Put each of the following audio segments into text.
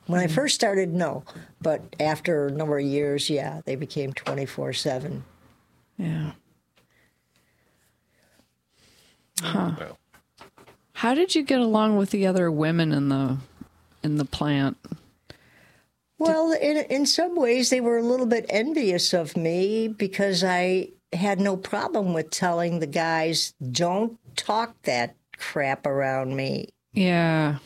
When I first started, no. But after a number of years, yeah, they became 24/7. Yeah. Huh. Well, How did you get along with the other women in the plant? Well, in some ways, they were a little bit envious of me because I had no problem with telling the guys, don't talk that crap around me. Yeah.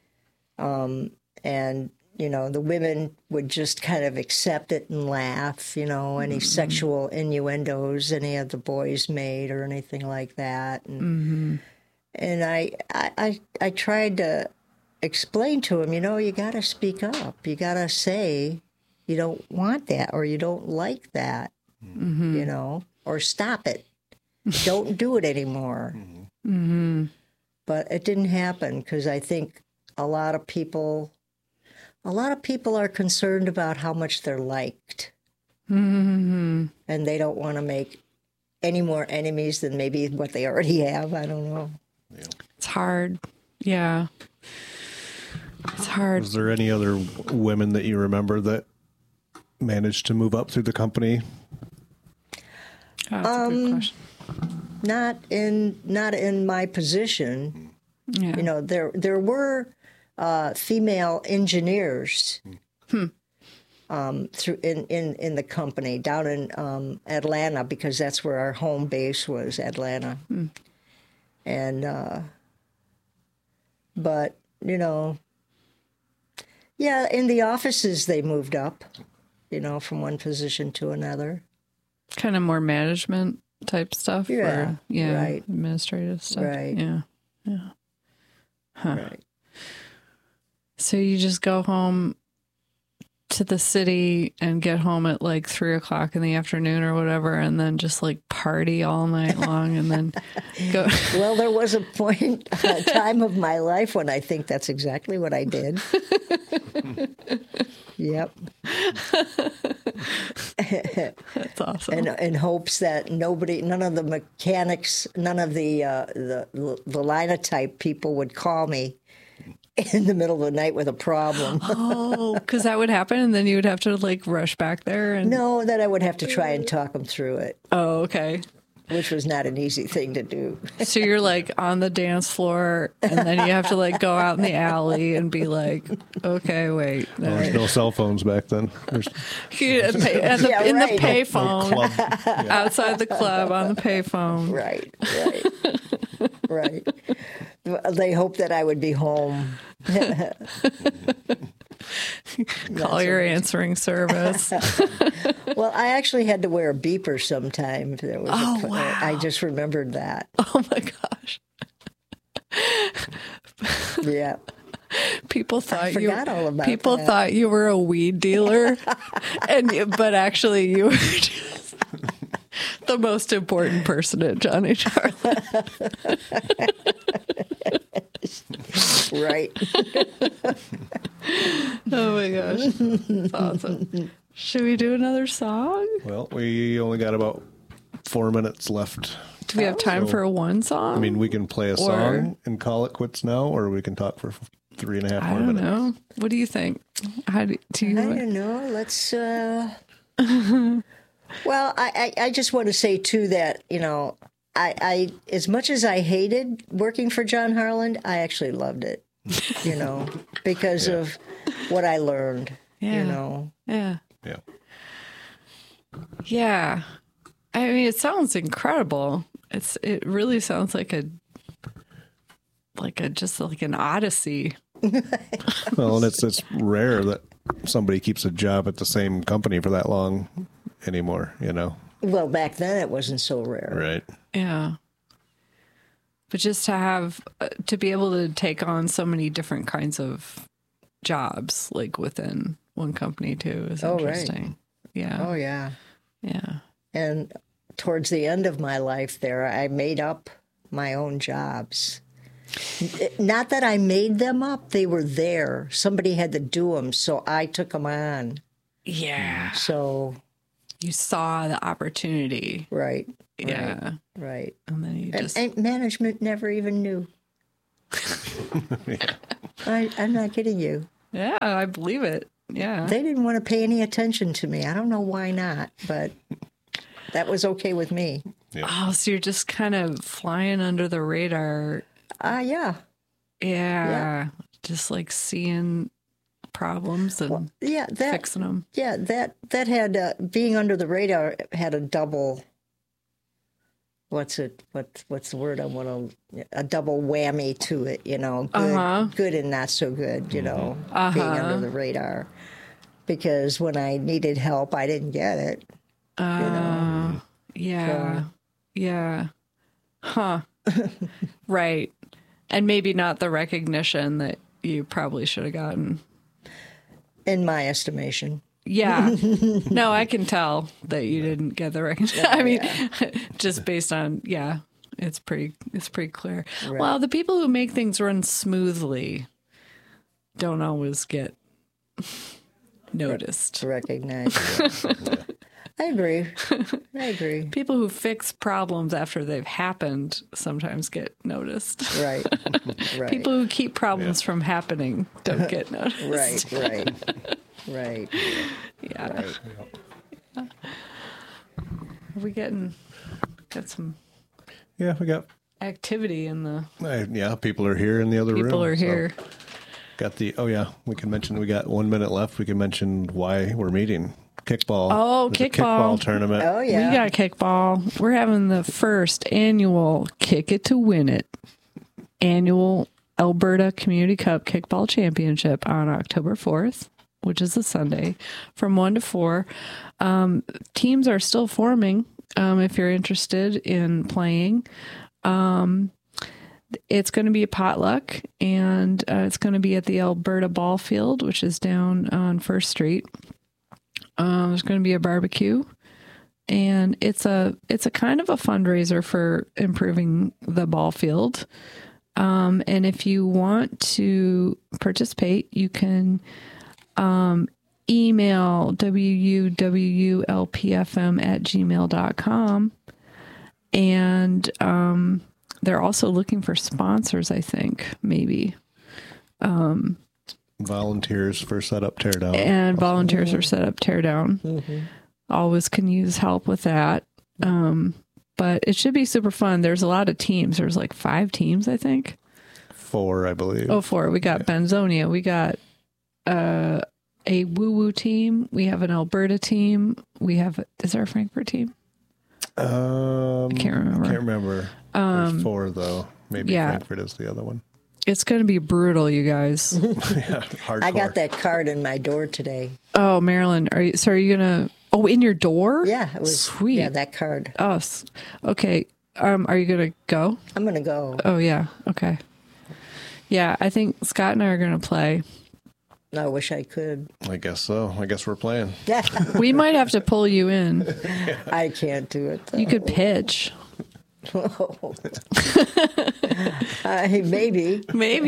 And, the women would just kind of accept it and laugh, any sexual innuendos any of the boys made or anything like that. And, and I tried to explain to him, you got to speak up. You got to say you don't want that or you don't like that, or stop it. Don't do it anymore. But it didn't happen because I think a lot of people are concerned about how much they're liked. And they don't want to make any more enemies than maybe what they already have. I don't know. yeah. It's hard. Yeah. It's hard. Was there any other women that you remember that managed to move up through the company? Oh, that's a good question. Not in my position. Yeah. There were female engineers through in the company down in Atlanta because that's where our home base was, Atlanta. And but yeah, in the offices they moved up, from one position to another. Kind of more management type stuff. Yeah, right. Administrative stuff. Right. Yeah. Yeah. Huh. Right. So you just go home to the city and get home at like 3:00 in the afternoon or whatever, and then just like party all night long and then go. Well, there was a time of my life when I think that's exactly what I did. Yep. That's awesome. In hopes that none of the mechanics, none of the linotype people would call me in the middle of the night with a problem. Oh, because that would happen, and then you would have to like rush back there. And No, then I would have to try and talk them through it, oh, okay. which was not an easy thing to do. So you're like on the dance floor, and then you have to like go out in the alley and be like, okay, wait. Well, there's no cell phones back then. There's In the right. payphone, club. Yeah. outside the club on the payphone. Right. Right. They hoped that I would be home. Call your answering service. Well, I actually had to wear a beeper sometimes. Wow. I just remembered that. Oh my gosh. Yeah. People thought forgot all about people that. thought you were a weed dealer, but actually you were just the most important person at Johnny Charlie. Right. Oh my gosh. That's awesome. Should we do another song? Well, we only got about 4 minutes left. Do we have time for one song? I mean, we can play a song and call it quits now, or we can talk for 3.5 I more don't minutes. know. What do you think? How do you? I don't know. Let's. Well, I just want to say too that I as much as I hated working for John Harland, I actually loved it. Because of what I learned. Yeah. Yeah. Yeah. Yeah. I mean, it sounds incredible. It really sounds like just like an odyssey. Well, and it's rare that somebody keeps a job at the same company for that long anymore, Well, back then it wasn't so rare. Right. Yeah. But just to be able to take on so many different kinds of jobs, like within one company too, is interesting. Right. Yeah. Oh, yeah. Yeah. And towards the end of my life there, I made up my own jobs. Not that I made them up. They were there. Somebody had to do them, so I took them on. Yeah. So. You saw the opportunity. Right. Yeah. Right. And then you just. And management never even knew. Yeah. I'm not kidding you. Yeah, I believe it. Yeah. They didn't want to pay any attention to me. I don't know why not, but that was okay with me. Oh, so you're just kind of flying under the radar. Yeah. Yeah. Just like seeing problems and Yeah, fixing them. Yeah, that had being under the radar had a double. What's the word I want to? A double whammy to it, good and not so good, being under the radar. Because when I needed help, I didn't get it. Yeah. So. Yeah. Huh. Right. And maybe not the recognition that you probably should have gotten. In my estimation. Yeah. No, I can tell that you didn't get the recognition. I mean, just based on, it's pretty clear. Right. Well, the people who make things run smoothly don't always get noticed. Recognized. I agree. People who fix problems after they've happened sometimes get noticed. Right. People who keep problems from happening don't get noticed. Right. Yeah. Right. Are we got some Yeah, we got. activity in the People are here in the other room. people are here. Got the. Oh yeah, we can mention. We got 1 minute left. We can mention why we're meeting. Kickball. Oh, There's a kickball. kickball tournament. Oh yeah. We got kickball. We're having the first annual Kick It to Win It annual Alberta Community Cup Kickball Championship on October 4th, which is a Sunday, from 1 to 4. Teams are still forming if you're interested in playing. It's going to be a potluck, and it's going to be at the Alberta Ball Field, which is down on 1st Street. There's going to be a barbecue, and it's a kind of a fundraiser for improving the ball field. And if you want to participate, you can email wuwlpfm@gmail.com. And they're also looking for sponsors, I think, maybe. Volunteers for setup, tear down. And volunteers for setup, tear down. Mm-hmm. Always can use help with that. But it should be super fun. There's a lot of teams. There's like 5 teams, I think. 4, I believe. Oh, 4. We got Benzonia. We got a Woo Woo team. We have an Alberta team. Is there a Frankfurt team? I can't remember. There's 4 though. Maybe Frankfurt is the other one. It's going to be brutal, you guys. Hardcore. I got that card in my door today. Oh, Marilyn, are you going to? Oh, in your door? Yeah, it was sweet. Yeah, that card. Oh, okay. Are you going to go? I'm going to go. Oh yeah. Okay. Yeah, I think Scott and I are going to play. I wish I could. I guess so. I guess we're playing. We might have to pull you in. I can't do it, though. You could pitch. Maybe.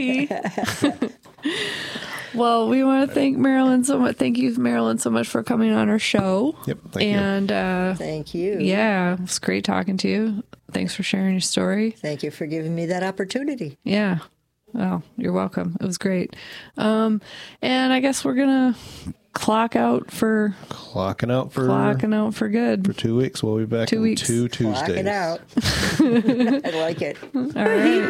Well, we want to thank Marilyn so much. Thank you, Marilyn, so much for coming on our show. Yep. Thank you. And thank you. Yeah, it was great talking to you. Thanks for sharing your story. Thank you for giving me that opportunity. Yeah. Well, you're welcome. It was great. And I guess we're gonna clocking out for good. For 2 weeks. We'll be back 2 in weeks. 2 Tuesdays. Clock it out. I like it. All right.